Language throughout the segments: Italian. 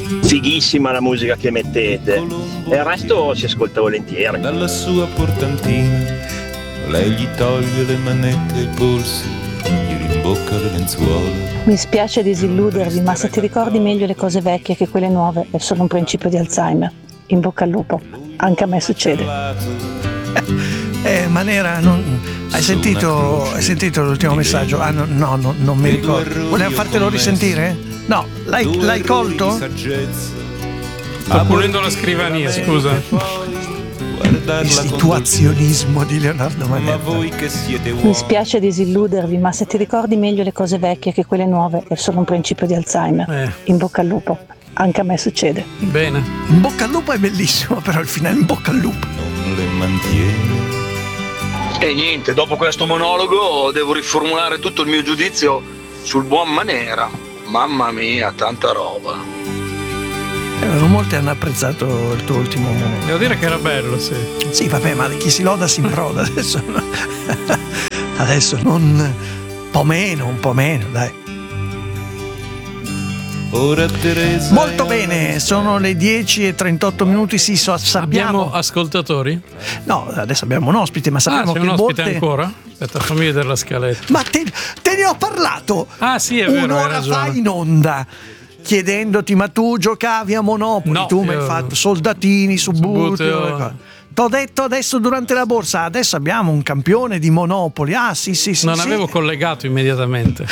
fighissima la musica che mettete, e il resto si ascolta volentieri. Dalla sua portantina lei gli toglie le manette ai polsi, gli rimbocca le lenzuola. Mi spiace disilludervi, ma se ti ricordi meglio le cose vecchie che quelle nuove è solo un principio di Alzheimer. In bocca al lupo, anche a me succede. Manera, hai sentito l'ultimo messaggio? No, non mi ricordo. Volevo fartelo risentire? No, l'hai colto? Sto pulendo la scrivania, scusa. Il situazionismo di Leonardo Manetta. Mi spiace disilludervi, ma se ti ricordi meglio le cose vecchie che quelle nuove è solo un principio di Alzheimer. In bocca al lupo, anche a me succede. Bene. In bocca al lupo è bellissimo, però il finale in bocca al lupo. Non le mantiene. E niente, dopo questo monologo devo riformulare tutto il mio giudizio sul buon Manera. Mamma mia, tanta roba. Molti hanno apprezzato il tuo ultimo monologo. Devo dire che era bello, sì. Sì, vabbè, ma chi si loda si improda. Adesso non un po' meno, dai. Ora Teresa molto bene, sono le 10:38. Sì, abbiamo ascoltatori? No, adesso abbiamo un ospite, ma sappiamo c'è che un ospite ancora? Aspetta, fammi vedere la scaletta. Ma te ne ho parlato sì, è vero, un'ora fa in onda, chiedendoti: ma tu giocavi a Monopoli? No, tu mi hai fatto soldatini, Subbuteo. T'ho detto adesso durante la borsa, adesso abbiamo un campione di Monopoli. Sì. Non avevo collegato immediatamente.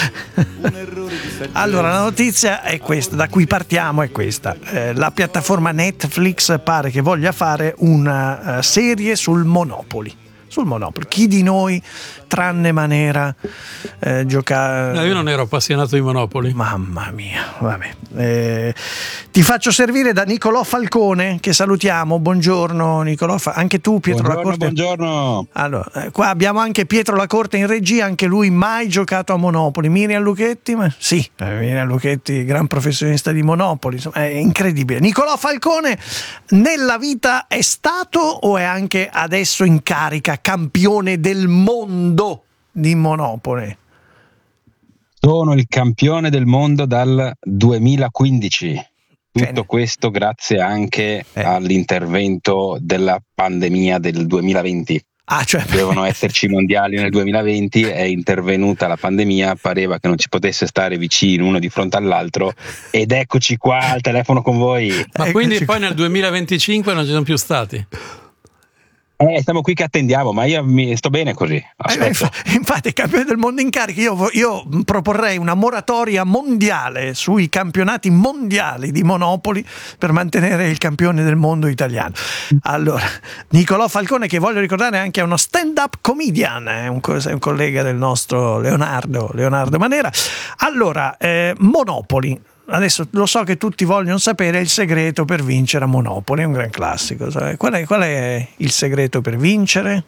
Allora, la notizia è questa, da cui partiamo è questa. La piattaforma Netflix pare che voglia fare una serie sul Monopoli. Chi di noi, tranne Manera, gioca? No, io non ero appassionato di Monopoli. Mamma mia, vabbè. Ti faccio servire da Nicolò Falcone, che salutiamo. Buongiorno Nicolò, anche tu Pietro Lacorte. Buongiorno. Allora, qua abbiamo anche Pietro Lacorte in regia, anche lui mai giocato a Monopoli. Miriam Lucchetti, Miriam Lucchetti, gran professionista di Monopoli, insomma, è incredibile. Nicolò Falcone nella vita è stato o è anche adesso in carica campione del mondo di Monopoli? Sono il campione del mondo dal 2015. Tutto questo grazie anche all'intervento della pandemia del 2020. Dovevano esserci mondiali nel 2020, è intervenuta la pandemia, pareva che non ci potesse stare vicino uno di fronte all'altro, ed eccoci qua al telefono con voi. Ma quindi poi nel 2025 non ci sono più stati? Stiamo qui che attendiamo, ma io mi sto bene così. Infatti, campione del mondo in carica. Io proporrei una moratoria mondiale sui campionati mondiali di Monopoli per mantenere il campione del mondo italiano. Allora, Nicolò Falcone, che voglio ricordare anche è uno stand-up comedian, è un collega del nostro Leonardo Manera. Allora, Monopoli. Adesso lo so che tutti vogliono sapere il segreto per vincere a Monopoli, è un gran classico. Qual è il segreto per vincere?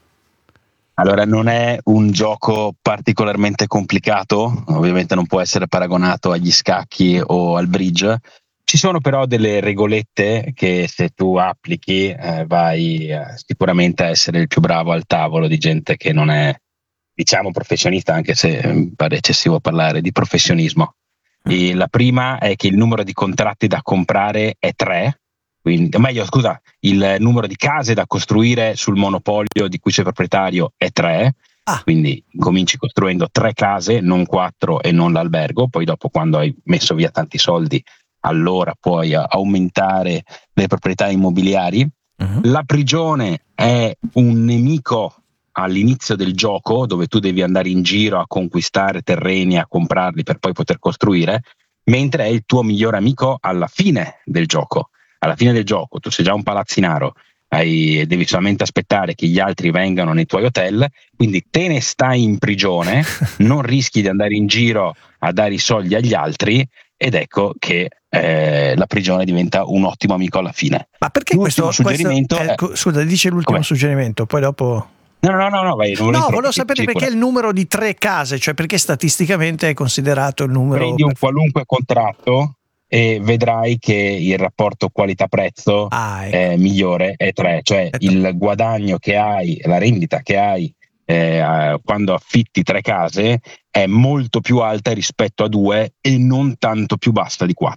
Allora, non è un gioco particolarmente complicato, ovviamente non può essere paragonato agli scacchi o al bridge. Ci sono però delle regolette che se tu applichi vai sicuramente a essere il più bravo al tavolo di gente che non è, diciamo, professionista, anche se mi pare eccessivo parlare di professionismo. E la prima è che il numero di contratti da comprare è 3, quindi, o meglio, scusa, il numero di case da costruire sul monopolio di cui sei proprietario è 3, quindi cominci costruendo 3 case, non 4 e non l'albergo, poi dopo quando hai messo via tanti soldi allora puoi aumentare le proprietà immobiliari. La prigione è un nemico all'inizio del gioco, dove tu devi andare in giro a conquistare terreni, a comprarli per poi poter costruire, mentre è il tuo migliore amico alla fine del gioco. Alla fine del gioco tu sei già un palazzinaro, devi solamente aspettare che gli altri vengano nei tuoi hotel, quindi te ne stai in prigione, non rischi di andare in giro a dare i soldi agli altri, ed ecco che la prigione diventa un ottimo amico alla fine. Ma perché questo suggerimento? Scusa, dice l'ultimo suggerimento, poi dopo. No, vai. Volevo sapere perché il numero di 3 case, cioè perché statisticamente è considerato il numero. Prendi un qualunque contratto e vedrai che il rapporto qualità-prezzo è migliore, è 3, cioè il guadagno che hai, la rendita che hai quando affitti 3 case è molto più alta rispetto a 2 e non tanto più bassa di 4.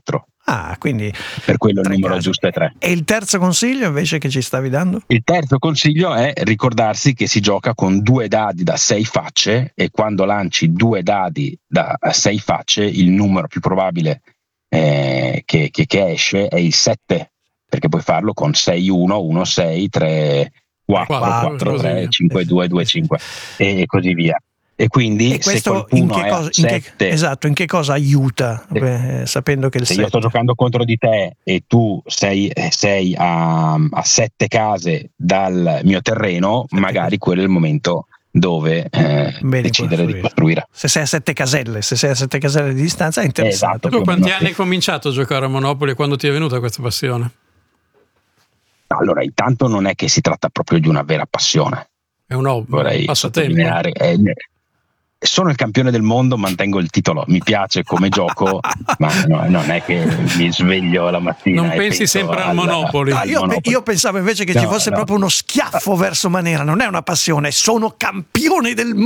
Quindi Per quello il 3 numero case. giusto è 3. E il terzo consiglio invece che ci stavi dando? Il terzo consiglio è ricordarsi che si gioca con 2 dadi da 6 facce, e quando lanci 2 dadi da 6 facce il numero più probabile che esce è il 7, perché puoi farlo con 6-1, 1-6, 3-4, 4-3, 5-2, 2-5 e così via. E quindi E questo se qualcuno è a 7, in che cosa aiuta? Sapendo che il se 7... io sto giocando contro di te e tu sei a 7 case dal mio terreno, magari quello è il momento dove decidere di costruire. Se sei a 7 caselle di distanza è interessante. Esatto. Tu quanti anni hai cominciato a giocare a Monopoli, quando ti è venuta questa passione? Allora, intanto non è che si tratta proprio di una vera passione. È un hobby, Vorrei un passatempo. sottolineare, sono il campione del mondo, mantengo il titolo, mi piace come gioco, ma non è che mi sveglio la mattina. Non e pensi penso sempre al Monopoli? Io pensavo invece che ci fosse proprio uno schiaffo verso Manera. Non è una passione, sono campione del mondo.